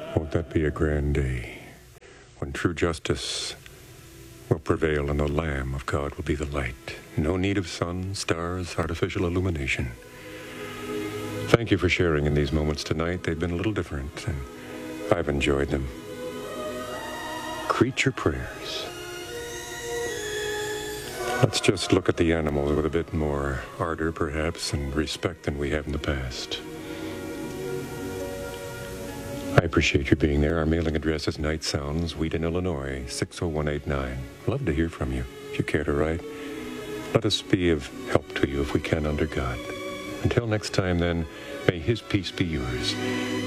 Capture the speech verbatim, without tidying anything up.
Won't that be a grand day when true justice will prevail and the Lamb of God will be the light? No need of sun, stars, artificial illumination. Thank you for sharing in these moments tonight. They've been a little different, and I've enjoyed them. Creature prayers. Let's just look at the animals with a bit more ardor, perhaps, and respect than we have in the past. I appreciate you being there. Our mailing address is Night Sounds, Wheaton, Illinois, six oh one eight nine. Love to hear from you. If you care to write, let us be of help to you if we can under God. Until next time, then, may His peace be yours.